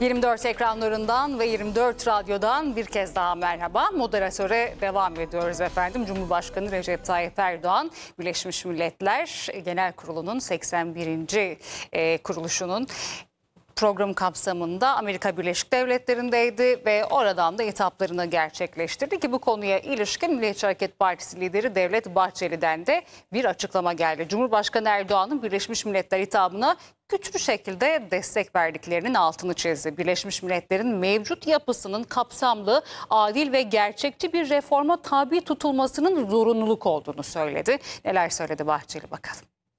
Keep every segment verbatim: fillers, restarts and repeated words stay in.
yirmi dört ekranlarından ve yirmi dört radyodan bir kez daha merhaba. Moderatöre devam ediyoruz efendim. Cumhurbaşkanı Recep Tayyip Erdoğan, Birleşmiş Milletler Genel Kurulu'nun seksen birinci E, kuruluşunun program kapsamında Amerika Birleşik Devletleri'ndeydi ve oradan da hitaplarını gerçekleştirdi ki bu konuya ilişkin Milliyetçi Hareket Partisi lideri Devlet Bahçeli'den de bir açıklama geldi. Cumhurbaşkanı Erdoğan'ın Birleşmiş Milletler hitabına güçlü şekilde destek verdiklerinin altını çizdi. Birleşmiş Milletler'in mevcut yapısının kapsamlı, adil ve gerçekçi bir reforma tabi tutulmasının zorunluluk olduğunu söyledi. Neler söyledi Bahçeli bakalım.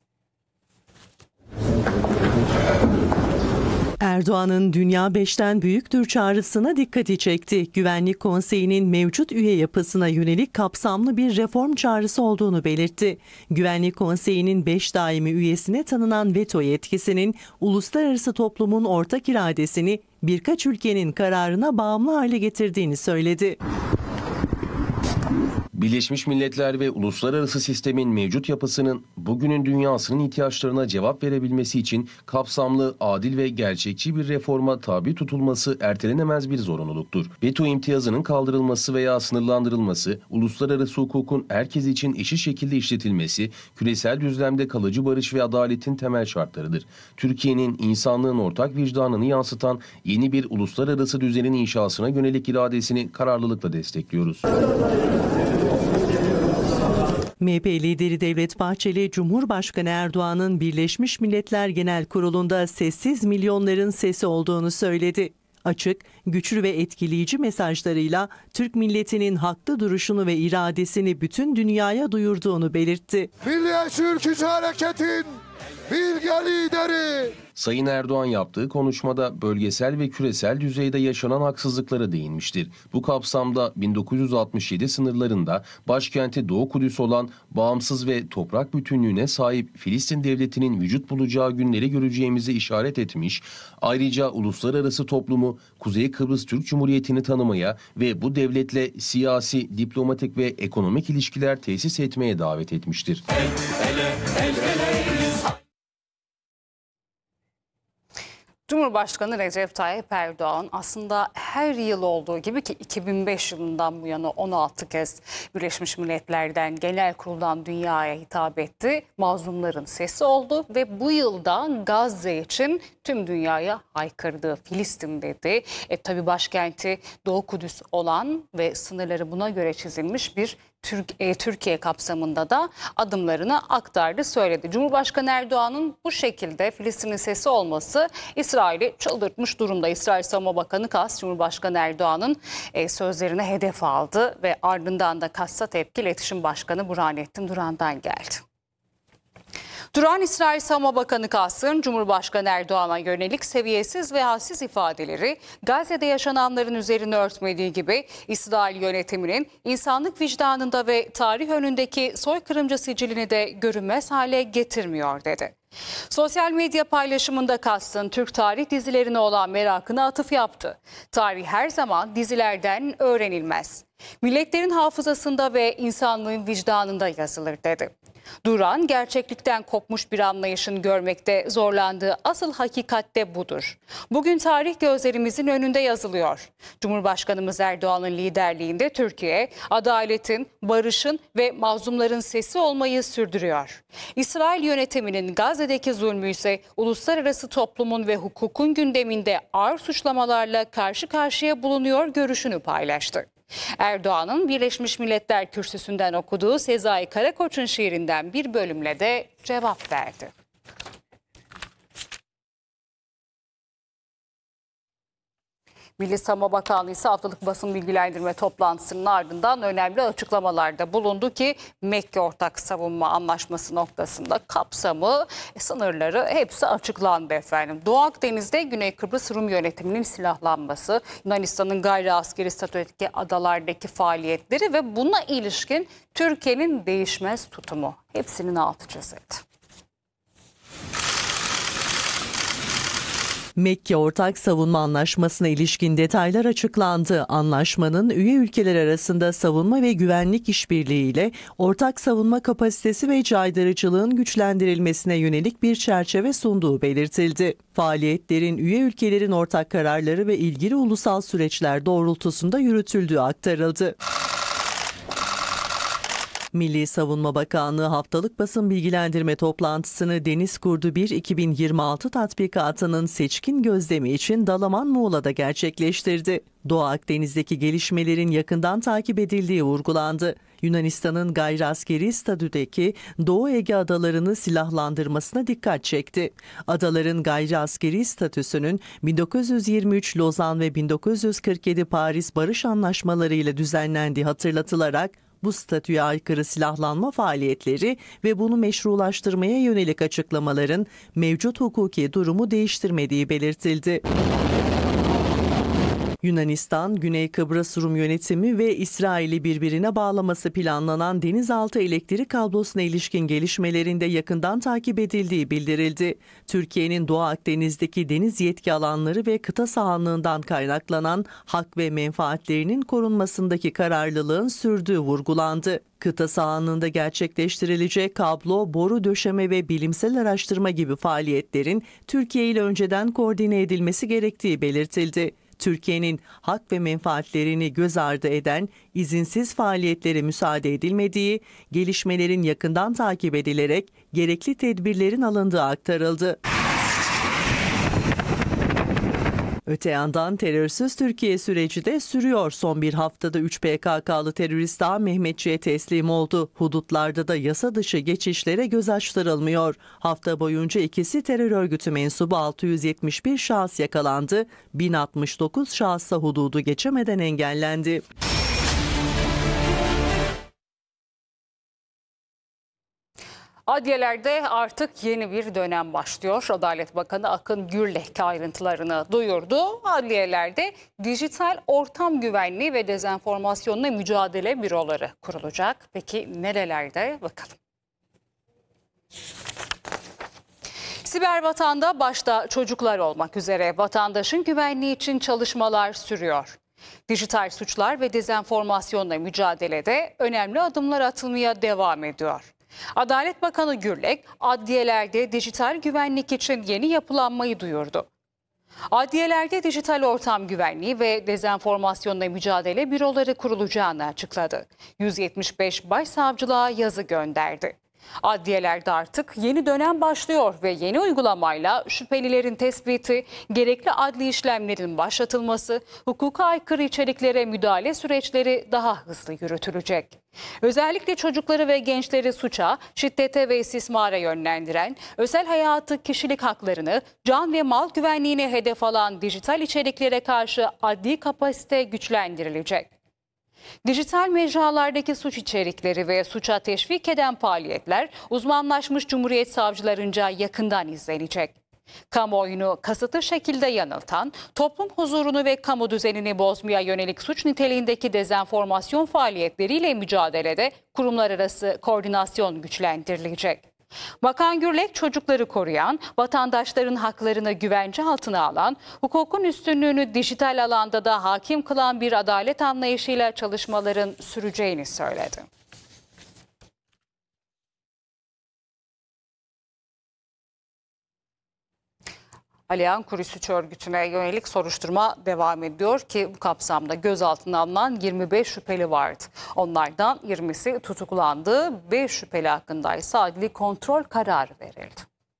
Erdoğan'ın Dünya beşten büyüktür çağrısına dikkati çekti. Güvenlik Konseyi'nin mevcut üye yapısına yönelik kapsamlı bir reform çağrısı olduğunu belirtti. Güvenlik Konseyi'nin beş daimi üyesine tanınan veto yetkisinin uluslararası toplumun ortak iradesini birkaç ülkenin kararına bağımlı hale getirdiğini söyledi. Birleşmiş Milletler ve uluslararası sistemin mevcut yapısının bugünün dünyasının ihtiyaçlarına cevap verebilmesi için kapsamlı, adil ve gerçekçi bir reforma tabi tutulması ertelenemez bir zorunluluktur. Veto imtiyazının kaldırılması veya sınırlandırılması, uluslararası hukukun herkes için eşit şekilde işletilmesi, küresel düzlemde kalıcı barış ve adaletin temel şartlarıdır. Türkiye'nin insanlığın ortak vicdanını yansıtan yeni bir uluslararası düzenin inşasına yönelik iradesini kararlılıkla destekliyoruz. M H P lideri Devlet Bahçeli, Cumhurbaşkanı Erdoğan'ın Birleşmiş Milletler Genel Kurulu'nda sessiz milyonların sesi olduğunu söyledi. Açık, güçlü ve etkileyici mesajlarıyla Türk milletinin haklı duruşunu ve iradesini bütün dünyaya duyurduğunu belirtti. Milliyetçi Ülkücü Hareket'in bilge lideri. Sayın Erdoğan yaptığı konuşmada bölgesel ve küresel düzeyde yaşanan haksızlıklara değinmiştir. Bu kapsamda bin dokuz yüz altmış yedi sınırlarında başkenti Doğu Kudüs olan bağımsız ve toprak bütünlüğüne sahip Filistin Devleti'nin vücut bulacağı günleri göreceğimizi işaret etmiş, ayrıca uluslararası toplumu Kuzey Kıbrıs Türk Cumhuriyeti'ni tanımaya ve bu devletle siyasi, diplomatik ve ekonomik ilişkiler tesis etmeye davet etmiştir. El, ele, el, ele. Cumhurbaşkanı Recep Tayyip Erdoğan aslında her yıl olduğu gibi ki iki bin beş yılından bu yana on altı kez Birleşmiş Milletler'den, Genel Kurul'dan dünyaya hitap etti. Mazlumların sesi oldu ve bu yılda Gazze için tüm dünyaya haykırdı. Filistin dedi. E, tabii başkenti Doğu Kudüs olan ve sınırları buna göre çizilmiş bir Türk, e, Türkiye kapsamında da adımlarını aktardı, söyledi. Cumhurbaşkanı Erdoğan'ın bu şekilde Filistin'in sesi olması İsrail'i çıldırtmış durumda. İsrail Savunma Bakanı Katz, Cumhurbaşkanı Erdoğan'ın e, sözlerine hedef aldı ve ardından da Katz'a tepki İletişim Başkanı Burhanettin Duran'dan geldi. Duran, İsrail Savunma Bakanı Katz'ın Cumhurbaşkanı Erdoğan'a yönelik seviyesiz ve hadsiz ifadeleri Gazze'de yaşananların üzerine örtmediği gibi İsrail yönetiminin insanlık vicdanında ve tarih önündeki soykırımcı sicilini de görünmez hale getirmiyor dedi. Sosyal medya paylaşımında Katz'ın Türk tarih dizilerine olan merakını atıf yaptı. Tarih her zaman dizilerden öğrenilmez. Milletlerin hafızasında ve insanlığın vicdanında yazılır dedi. Duran, gerçeklikten kopmuş bir anlayışın görmekte zorlandığı asıl hakikat de budur. Bugün tarih gözlerimizin önünde yazılıyor. Cumhurbaşkanımız Erdoğan'ın liderliğinde Türkiye, adaletin, barışın ve mazlumların sesi olmayı sürdürüyor. İsrail yönetiminin Gazze'deki zulmü ise uluslararası toplumun ve hukukun gündeminde ağır suçlamalarla karşı karşıya bulunuyor görüşünü paylaştı. Erdoğan'ın Birleşmiş Milletler kürsüsünden okuduğu Sezai Karakoç'un şiirinden bir bölümle de cevap verdi. Milli Savunma Bakanlığı ise haftalık basın bilgilendirme toplantısının ardından önemli açıklamalarda bulundu ki Mekke Ortak Savunma Anlaşması noktasında kapsamı, sınırları hepsi açıklandı efendim. Doğu Akdeniz'de Güney Kıbrıs Rum yönetiminin silahlanması, Yunanistan'ın gayri askeri statüdeki adalardaki faaliyetleri ve buna ilişkin Türkiye'nin değişmez tutumu, hepsinin altı çizildi. Mekke Ortak Savunma Anlaşması'na ilişkin detaylar açıklandı. Anlaşmanın üye ülkeler arasında savunma ve güvenlik işbirliği ile ortak savunma kapasitesi ve caydırıcılığın güçlendirilmesine yönelik bir çerçeve sunduğu belirtildi. Faaliyetlerin üye ülkelerin ortak kararları ve ilgili ulusal süreçler doğrultusunda yürütüldüğü aktarıldı. Milli Savunma Bakanlığı haftalık basın bilgilendirme toplantısını Deniz Kurdu bir iki bin yirmi altı tatbikatının seçkin gözlemi için Dalaman Muğla'da gerçekleştirdi. Doğu Akdeniz'deki gelişmelerin yakından takip edildiği vurgulandı. Yunanistan'ın gayri askeri statüdeki Doğu Ege adalarını silahlandırmasına dikkat çekti. Adaların gayri askeri statüsünün bin dokuz yüz yirmi üç Lozan ve bin dokuz yüz kırk yedi Paris Barış Anlaşmaları ile düzenlendiği hatırlatılarak bu statüye aykırı silahlanma faaliyetleri ve bunu meşrulaştırmaya yönelik açıklamaların mevcut hukuki durumu değiştirmediği belirtildi. Yunanistan, Güney Kıbrıs Rum Yönetimi ve İsrail'i birbirine bağlaması planlanan denizaltı elektrik kablosuna ilişkin gelişmelerinde yakından takip edildiği bildirildi. Türkiye'nin Doğu Akdeniz'deki deniz yetki alanları ve kıta sahanlığından kaynaklanan hak ve menfaatlerinin korunmasındaki kararlılığın sürdüğü vurgulandı. Kıta sahanlığında gerçekleştirilecek kablo, boru döşeme ve bilimsel araştırma gibi faaliyetlerin Türkiye ile önceden koordine edilmesi gerektiği belirtildi. Türkiye'nin hak ve menfaatlerini göz ardı eden izinsiz faaliyetlere müsaade edilmediği, gelişmelerin yakından takip edilerek gerekli tedbirlerin alındığı aktarıldı. Öte yandan terörsüz Türkiye süreci de sürüyor. Son bir haftada üç P K K'lı terörist daha Mehmetçiğe teslim oldu. Hudutlarda da yasa dışı geçişlere göz açtırılmıyor. Hafta boyunca ikisi terör örgütü mensubu altı yüz yetmiş bir şahıs yakalandı. bin altmış dokuz şahısa hududu geçemeden engellendi. Adliyelerde artık yeni bir dönem başlıyor. Adalet Bakanı Akın Gürlek ayrıntılarını duyurdu. Adliyelerde dijital ortam güvenliği ve dezenformasyonla mücadele büroları kurulacak. Peki nerelerde? Bakalım. Siber vatanda başta çocuklar olmak üzere vatandaşın güvenliği için çalışmalar sürüyor. Dijital suçlar ve dezenformasyonla mücadelede önemli adımlar atılmaya devam ediyor. Adalet Bakanı Gürlek, adliyelerde dijital güvenlik için yeni yapılanmayı duyurdu. Adliyelerde dijital ortam güvenliği ve dezenformasyonla mücadele büroları kurulacağını açıkladı. yüz yetmiş beş başsavcılığa yazı gönderdi. Adliyelerde artık yeni dönem başlıyor ve yeni uygulamayla şüphelilerin tespiti, gerekli adli işlemlerin başlatılması, hukuka aykırı içeriklere müdahale süreçleri daha hızlı yürütülecek. Özellikle çocukları ve gençleri suça, şiddete ve istismara yönlendiren, özel hayatı, kişilik haklarını, can ve mal güvenliğine hedef alan dijital içeriklere karşı adli kapasite güçlendirilecek. Dijital mecralardaki suç içerikleri ve suça teşvik eden faaliyetler uzmanlaşmış Cumhuriyet savcılarınca yakından izlenecek. Kamuoyunu kasıtlı şekilde yanıltan, toplum huzurunu ve kamu düzenini bozmaya yönelik suç niteliğindeki dezenformasyon faaliyetleriyle mücadelede kurumlar arası koordinasyon güçlendirilecek. Bakan Gürlek, çocukları koruyan, vatandaşların haklarını güvence altına alan, hukukun üstünlüğünü dijital alanda da hakim kılan bir adalet anlayışıyla çalışmaların süreceğini söyledi. Aliyan Kuruş Suç Örgütü'ne yönelik soruşturma devam ediyor ki bu kapsamda gözaltına alınan yirmi beş şüpheli vardı. Onlardan yirmisi tutuklandı, beş şüpheli hakkında ise adli kontrol kararı verildi.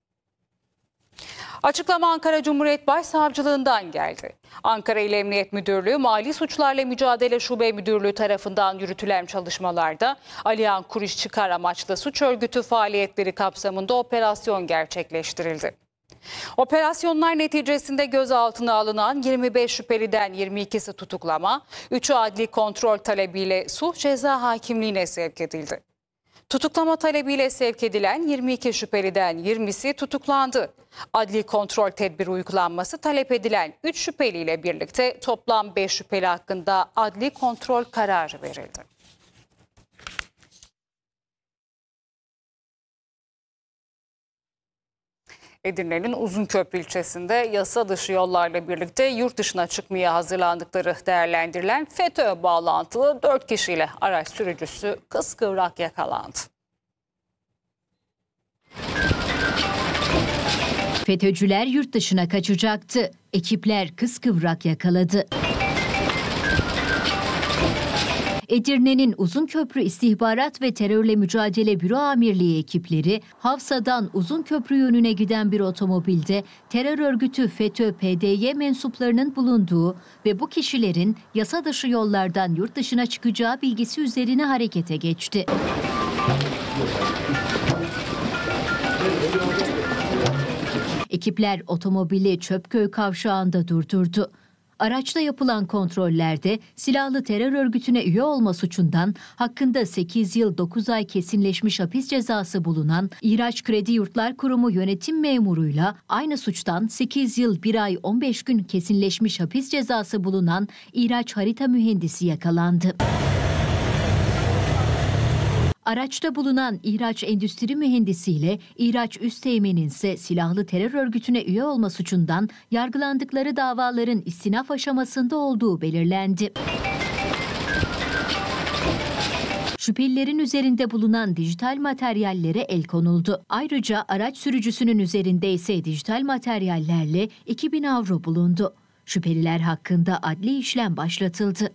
Açıklama Ankara Cumhuriyet Başsavcılığından geldi. Ankara İl Emniyet Müdürlüğü Mali Suçlarla Mücadele Şube Müdürlüğü tarafından yürütülen çalışmalarda Aliyan Kuruş çıkar amaçlı suç örgütü faaliyetleri kapsamında operasyon gerçekleştirildi. Operasyonlar neticesinde gözaltına alınan yirmi beş şüpheliden yirmi ikisi tutuklama, üçü adli kontrol talebiyle sulh ceza hakimliğine sevk edildi. Tutuklama talebiyle sevk edilen yirmi iki şüpheliden yirmisi tutuklandı. Adli kontrol tedbiri uygulanması talep edilen üç şüpheliyle birlikte toplam beş şüpheli hakkında adli kontrol kararı verildi. Edirne'nin Uzunköprü ilçesinde yasa dışı yollarla birlikte yurt dışına çıkmaya hazırlandıkları değerlendirilen FETÖ bağlantılı dört kişiyle araç sürücüsü kıskıvrak yakalandı. FETÖ'cüler yurt dışına kaçacaktı. Ekipler kıskıvrak yakaladı. Edirne'nin Uzunköprü İstihbarat ve Terörle Mücadele Büro Amirliği ekipleri Hafsa'dan Uzunköprü yönüne giden bir otomobilde terör örgütü FETÖ-P D Y mensuplarının bulunduğu ve bu kişilerin yasa dışı yollardan yurt dışına çıkacağı bilgisi üzerine harekete geçti. Ekipler otomobili Çöpköy kavşağında durdurdu. Araçta yapılan kontrollerde silahlı terör örgütüne üye olma suçundan hakkında sekiz yıl dokuz ay kesinleşmiş hapis cezası bulunan İhraç Kredi Yurtlar Kurumu yönetim memuruyla aynı suçtan sekiz yıl bir ay on beş gün kesinleşmiş hapis cezası bulunan İhraç Harita Mühendisi yakalandı. Araçta bulunan İhraç Endüstri Mühendisi ile İhraç Üsteğmen'in ise silahlı terör örgütüne üye olma suçundan yargılandıkları davaların istinaf aşamasında olduğu belirlendi. Şüphelilerin üzerinde bulunan dijital materyallere el konuldu. Ayrıca araç sürücüsünün üzerinde ise dijital materyallerle iki bin avro bulundu. Şüpheliler hakkında adli işlem başlatıldı.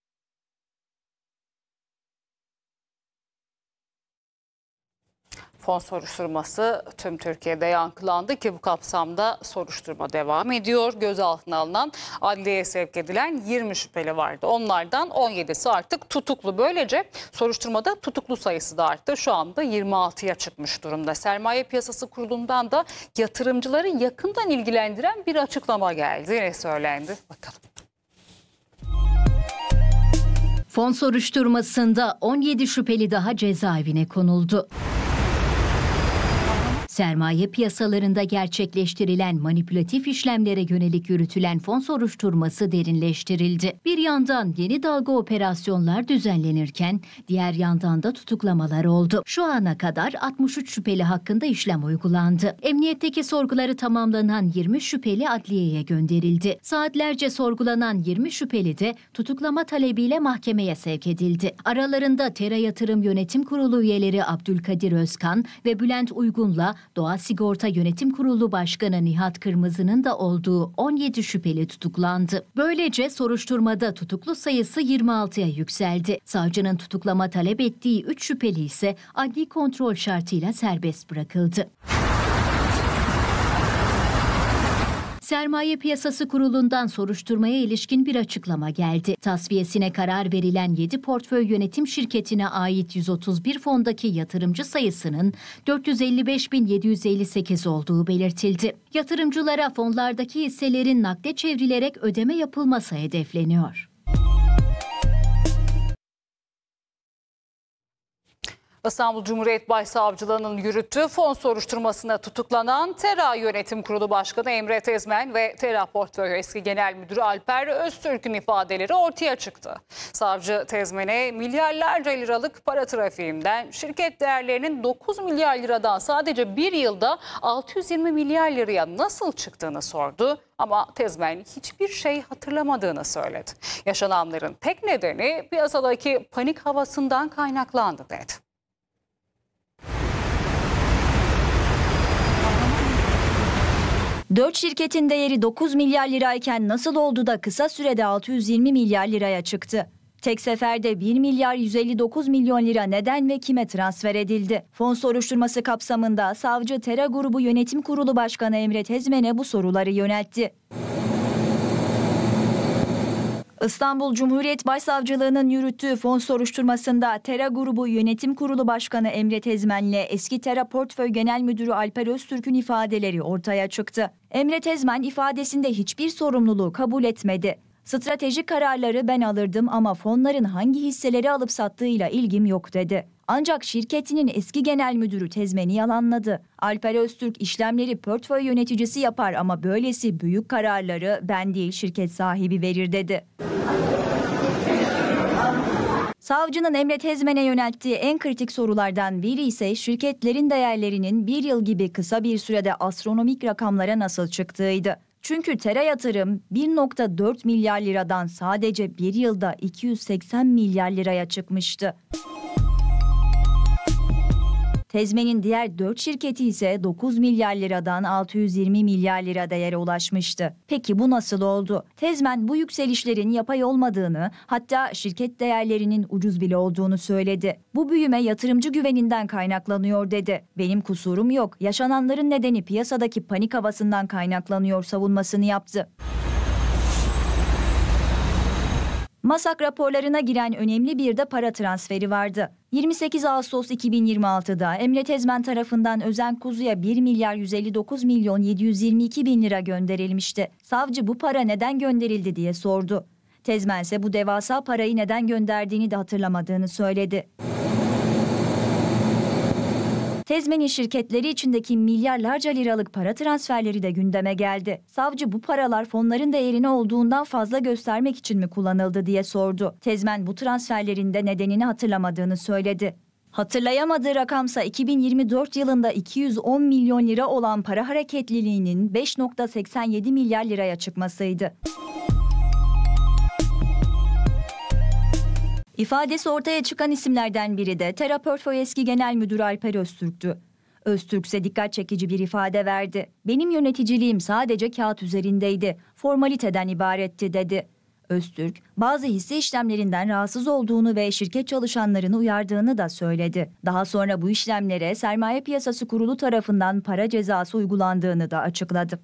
Fon soruşturması tüm Türkiye'de yankılandı ki bu kapsamda soruşturma devam ediyor. Gözaltına alınan, adliyeye sevk edilen yirmi şüpheli vardı. Onlardan on yedisi artık tutuklu. Böylece soruşturmada tutuklu sayısı da arttı. Şu anda yirmi altıya çıkmış durumda. Sermaye Piyasası Kurulu'ndan da yatırımcıları yakından ilgilendiren bir açıklama geldi. Ne söylendi? Bakalım. Fon soruşturmasında on yedi şüpheli daha cezaevine konuldu. Sermaye piyasalarında gerçekleştirilen manipülatif işlemlere yönelik yürütülen fon soruşturması derinleştirildi. Bir yandan yeni dalga operasyonlar düzenlenirken diğer yandan da tutuklamalar oldu. Şu ana kadar altmış üç şüpheli hakkında işlem uygulandı. Emniyetteki sorguları tamamlanan yirmi şüpheli adliyeye gönderildi. Saatlerce sorgulanan yirmi şüpheli de tutuklama talebiyle mahkemeye sevk edildi. Aralarında Tera Yatırım Yönetim Kurulu üyeleri Abdülkadir Özkan ve Bülent Uygun'la Doğa Sigorta Yönetim Kurulu Başkanı Nihat Kırmızı'nın da olduğu on yedi şüpheli tutuklandı. Böylece soruşturmada tutuklu sayısı yirmi altıya yükseldi. Savcının tutuklama talep ettiği üç şüpheli ise adli kontrol şartıyla serbest bırakıldı. Sermaye Piyasası Kurulu'ndan soruşturmaya ilişkin bir açıklama geldi. Tasfiyesine karar verilen yedi portföy yönetim şirketine ait yüz otuz bir fondaki yatırımcı sayısının dört yüz elli beş bin yedi yüz elli sekiz olduğu belirtildi. Yatırımcılara fonlardaki hisselerin nakde çevrilerek ödeme yapılması hedefleniyor. İstanbul Cumhuriyet Başsavcılığı'nın yürüttüğü fon soruşturmasına tutuklanan Tera Yönetim Kurulu Başkanı Emre Tezmen ve Tera Portföy Eski Genel Müdürü Alper Öztürk'ün ifadeleri ortaya çıktı. Savcı Tezmen'e milyarlarca liralık para trafiğinden, şirket değerlerinin dokuz milyar liradan sadece bir yılda altı yüz yirmi milyar liraya nasıl çıktığını sordu. Ama Tezmen hiçbir şey hatırlamadığını söyledi. Yaşananların tek nedeni piyasadaki panik havasından kaynaklandı dedi. Dört şirketin değeri dokuz milyar lirayken nasıl oldu da kısa sürede altı yüz yirmi milyar liraya çıktı? Tek seferde bir milyar yüz elli dokuz milyon lira neden ve kime transfer edildi? Fon soruşturması kapsamında savcı Tera Grubu Yönetim Kurulu Başkanı Emre Tezmen'e bu soruları yöneltti. İstanbul Cumhuriyet Başsavcılığı'nın yürüttüğü fon soruşturmasında Tera Grubu Yönetim Kurulu Başkanı Emre Tezmen'le eski Tera Portföy Genel Müdürü Alper Öztürk'ün ifadeleri ortaya çıktı. Emre Tezmen ifadesinde hiçbir sorumluluğu kabul etmedi. Stratejik kararları ben alırdım ama fonların hangi hisseleri alıp sattığıyla ilgim yok dedi. Ancak şirketinin eski genel müdürü Tezmen'i yalanladı. Alper Öztürk işlemleri portföy yöneticisi yapar ama böylesi büyük kararları ben değil şirket sahibi verir dedi. Savcının Emre Tezmen'e yönelttiği en kritik sorulardan biri ise şirketlerin değerlerinin bir yıl gibi kısa bir sürede astronomik rakamlara nasıl çıktığıydı. Çünkü Tera Yatırım bir nokta dört milyar liradan sadece bir yılda iki yüz seksen milyar liraya çıkmıştı. Tezmen'in diğer dört şirketi ise dokuz milyar liradan altı yüz yirmi milyar lira değere ulaşmıştı. Peki bu nasıl oldu? Tezmen bu yükselişlerin yapay olmadığını, hatta şirket değerlerinin ucuz bile olduğunu söyledi. Bu büyüme yatırımcı güveninden kaynaklanıyor dedi. Benim kusurum yok. Yaşananların nedeni piyasadaki panik havasından kaynaklanıyor savunmasını yaptı. MASAK raporlarına giren önemli bir de para transferi vardı. yirmi sekiz Ağustos iki bin yirmi altıda Emre Tezmen tarafından Özen Kuzu'ya bir milyar yüz elli dokuz milyon yedi yüz yirmi iki bin lira gönderilmişti. Savcı bu para neden gönderildi diye sordu. Tezmen ise bu devasa parayı neden gönderdiğini de hatırlamadığını söyledi. Tezmen'in şirketleri içindeki milyarlarca liralık para transferleri de gündeme geldi. Savcı bu paralar fonların değerini olduğundan fazla göstermek için mi kullanıldı diye sordu. Tezmen bu transferlerin de nedenini hatırlamadığını söyledi. Hatırlayamadığı rakamsa iki bin yirmi dört yılında iki yüz on milyon lira olan para hareketliliğinin beş nokta seksen yedi milyar liraya çıkmasıydı. İfadesi ortaya çıkan isimlerden biri de Tera Portföy eski genel müdürü Alper Öztürk'tü. Öztürk ise dikkat çekici bir ifade verdi. Benim yöneticiliğim sadece kağıt üzerindeydi, formaliteden ibaretti dedi. Öztürk, bazı hisse işlemlerinden rahatsız olduğunu ve şirket çalışanlarını uyardığını da söyledi. Daha sonra bu işlemlere Sermaye Piyasası Kurulu tarafından para cezası uygulandığını da açıkladı.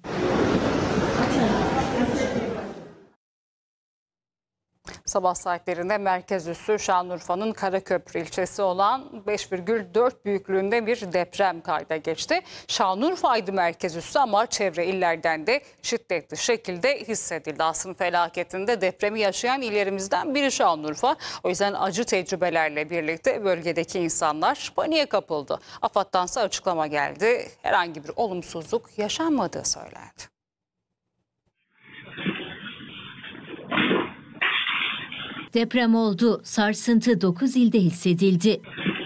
Sabah saatlerinde merkez üssü Şanlıurfa'nın Karaköprü ilçesi olan beş virgül dört büyüklüğünde bir deprem kayda geçti. Şanlıurfa'ydı merkez üssü ama çevre illerden de şiddetli şekilde hissedildi. Asrın felaketinde depremi yaşayan illerimizden biri Şanlıurfa. O yüzden acı tecrübelerle birlikte bölgedeki insanlar paniğe kapıldı. AFAD'dansa açıklama geldi. Herhangi bir olumsuzluk yaşanmadığı söylendi. Deprem oldu. Sarsıntı dokuz ilde hissedildi.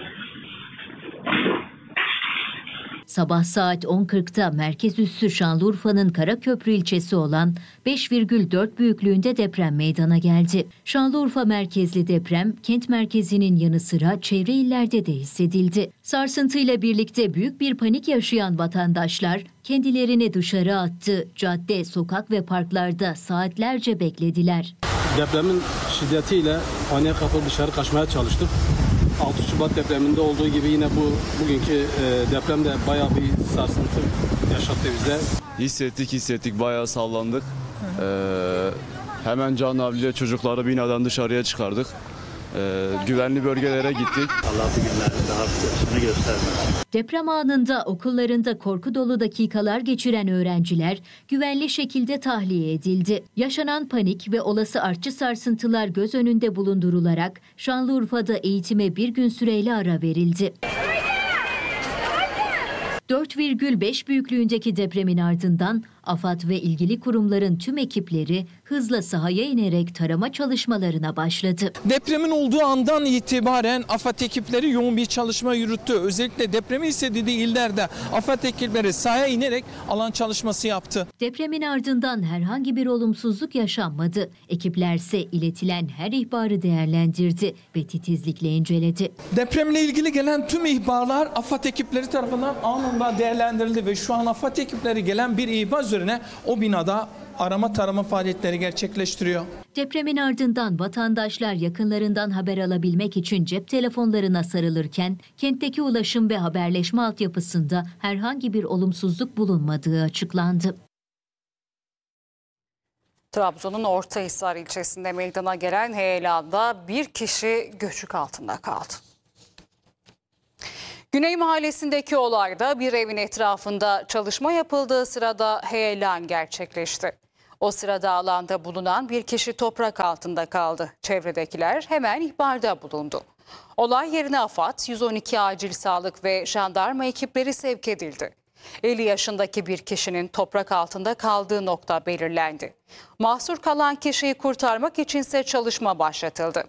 Sabah saat on kırkta merkez üssü Şanlıurfa'nın Karaköprü ilçesi olan beş virgül dört büyüklüğünde deprem meydana geldi. Şanlıurfa merkezli deprem kent merkezinin yanı sıra çevre illerde de hissedildi. Sarsıntıyla birlikte büyük bir panik yaşayan vatandaşlar kendilerini dışarı attı. Cadde, sokak ve parklarda saatlerce beklediler. Depremin şiddetiyle paniğe kapılıp dışarı kaçmaya çalıştık. altı Şubat depreminde olduğu gibi yine bu bugünkü deprem de bayağı bir sarsıntı yaşattı bize. Hissettik hissettik bayağı sallandık. Ee, hemen can havliyle çocukları binadan dışarıya çıkardık. Ee, güvenli bölgelere gittik. Allah bu günlerin daha ötesini göstermesin. Deprem anında okullarında korku dolu dakikalar geçiren öğrenciler güvenli şekilde tahliye edildi. Yaşanan panik ve olası artçı sarsıntılar göz önünde bulundurularak Şanlıurfa'da eğitime bir gün süreyle ara verildi. dört virgül beş büyüklüğündeki depremin ardından AFAD ve ilgili kurumların tüm ekipleri hızla sahaya inerek tarama çalışmalarına başladı. Depremin olduğu andan itibaren AFAD ekipleri yoğun bir çalışma yürüttü. Özellikle depremi hissedildiği illerde AFAD ekipleri sahaya inerek alan çalışması yaptı. Depremin ardından herhangi bir olumsuzluk yaşanmadı. Ekiplerse iletilen her ihbarı değerlendirdi ve titizlikle inceledi. Depremle ilgili gelen tüm ihbarlar AFAD ekipleri tarafından anında değerlendirildi ve şu an AFAD ekipleri gelen bir ihbar üzerine o binada arama tarama faaliyetleri gerçekleştiriyor. Depremin ardından vatandaşlar yakınlarından haber alabilmek için cep telefonlarına sarılırken kentteki ulaşım ve haberleşme altyapısında herhangi bir olumsuzluk bulunmadığı açıklandı. Trabzon'un Ortahisar ilçesinde meydana gelen heyelanda bir kişi göçük altında kaldı. Güney Mahallesi'ndeki olayda bir evin etrafında çalışma yapıldığı sırada heyelan gerçekleşti. O sırada alanda bulunan bir kişi toprak altında kaldı. Çevredekiler hemen ihbarda bulundu. Olay yerine AFAD, yüz on iki acil sağlık ve jandarma ekipleri sevk edildi. elli yaşındaki bir kişinin toprak altında kaldığı nokta belirlendi. Mahsur kalan kişiyi kurtarmak içinse çalışma başlatıldı.